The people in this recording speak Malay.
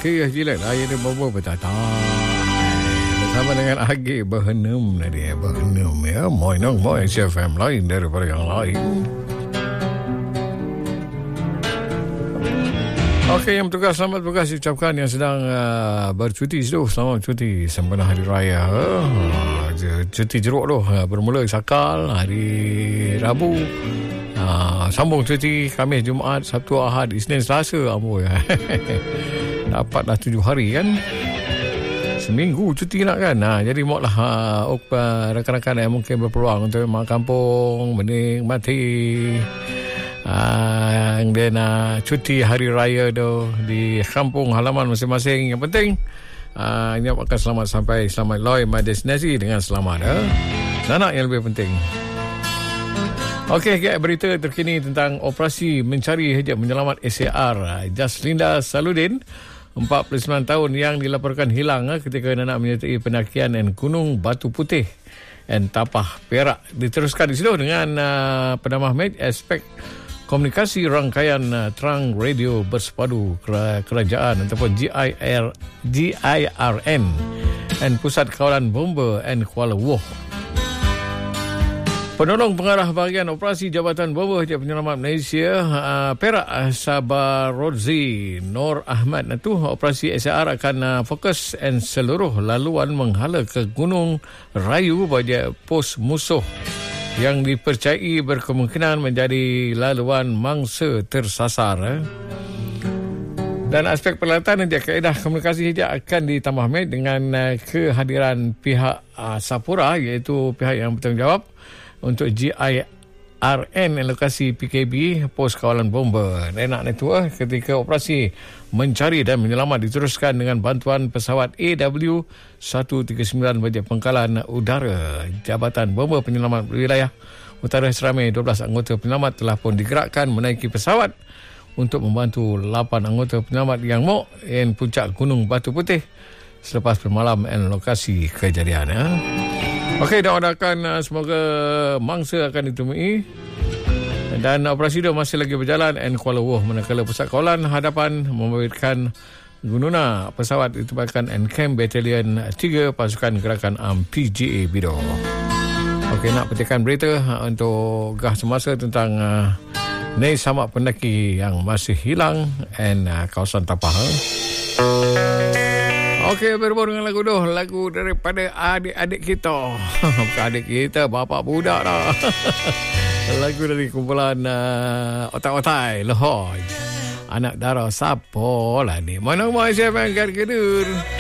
Okey, jilat air dia bobo betata. Bersama dengan Agi Berhenum tadi. Berhenum ya. Moi nong moi CFM lain daripada yang lain. Okey, yang bertugas, selamat bertugas diucapkan yang sedang bercuti tu. Selamat cuti sempena Hari Raya. Cuti jeruk tu bermula sakal hari Rabu. Sambung cuti Khamis, Jumaat, Sabtu, Ahad, Isnin, Selasa. Amboi. Dapatlah 7 hari kan. Seminggu cuti nak kan. Jadi moklah rakan-rakan yang mungkin berpeluang untuk mak kampung menikmati dia nak cuti hari raya tu di kampung halaman masing-masing. Yang penting ini akan selamat loy my destinasi dengan selamat. Anak yang lebih penting. Okey, berita terkini tentang operasi mencari hajat menyelamat SAR Jaslinda Saludin 49 tahun yang dilaporkan hilang ketika nak menyertai pendakian Gunung Batu Putih dan Tapah Perak. Diteruskan di situ dengan Perdana Mahmud aspek komunikasi rangkaian terang radio bersepadu kerajaan ataupun GIRN dan Pusat Kawalan Bomba dan Kuala Lumpur. Penolong pengarah bahagian operasi Jabatan Bomba Hajat Penyelamat Malaysia Perak Sabarodzi Nur Ahmad itu operasi SAR akan fokus dan seluruh laluan menghala ke Gunung Rayu bagi pos musuh yang dipercayai berkemungkinan menjadi laluan mangsa tersasar. Dan aspek peralatan dan kaedah komunikasi akan ditambah dengan kehadiran pihak Sapura, iaitu pihak yang bertanggungjawab untuk GIRN lokasi PKB Pos Kawalan Bomba. Enak itu ketika operasi mencari dan menyelamat diteruskan dengan bantuan pesawat AW139 bagi pangkalan udara. Jabatan Bomba Penyelamat Wilayah Utara seramai 12 anggota penyelamat telah pun digerakkan menaiki pesawat untuk membantu 8 anggota penyelamat yang puncak Gunung Batu Putih selepas bermalam di lokasi kejadian. Okey, doakan semoga mangsa akan ditemui. Dan operasi itu masih lagi berjalan dan Kuala Lumpur manakala Pusat Kawalan Hadapan memberikan gununa pesawat ditempatkan Camp Battalion 3 Pasukan Gerakan PGA Bido. Okey, nak petikan berita untuk gah semasa tentang samak pendaki yang masih hilang dan kawasan Tapah. Okey, berburu dengan lagu daripada adik-adik kita. Bukan adik kita, bapak budak dah. Lagu dari kumpulan Otak-Otai Lahoj. Anak darah siapa lah ni? Mana mau saya main kedur.